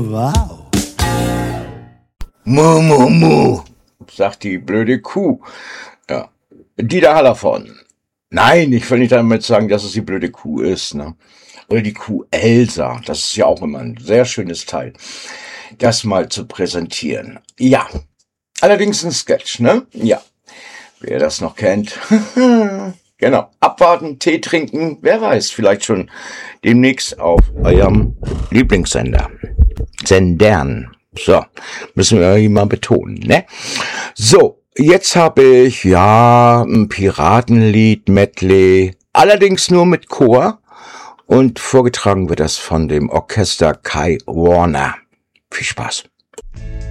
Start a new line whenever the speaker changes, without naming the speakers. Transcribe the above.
Wow.
Mu, mu, mu, sagt die blöde Kuh. Ja, Dieter Hallervorden. Nein, ich will nicht damit sagen, dass es die blöde Kuh ist, ne? Oder die Kuh Elsa. Das ist ja auch immer ein sehr schönes Teil, das mal zu präsentieren. Ja, allerdings ein Sketch, ne? Ja, wer das noch kennt. Genau, abwarten, Tee trinken, wer weiß, vielleicht schon demnächst auf eurem Lieblingssender. Sendern. So, müssen wir irgendwie mal betonen, ne? So, jetzt habe ich, ja, ein Piratenlied, Medley, allerdings nur mit Chor und vorgetragen wird das von dem Orchester Kai Warner. Viel Spaß.